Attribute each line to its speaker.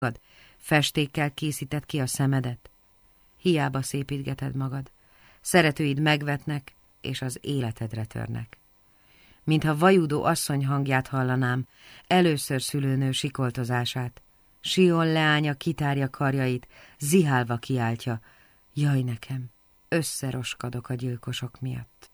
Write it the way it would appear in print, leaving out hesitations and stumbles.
Speaker 1: Festékkel készíted ki a szemedet? Hiába szépítgeted magad. Szeretőid megvetnek, és az életedre törnek. Mintha vajudó asszony hangját hallanám, először szülőnő sikoltozását. Sion leánya kitárja karjait, zihálva kiáltja: jaj nekem, összeroskadok a gyilkosok miatt.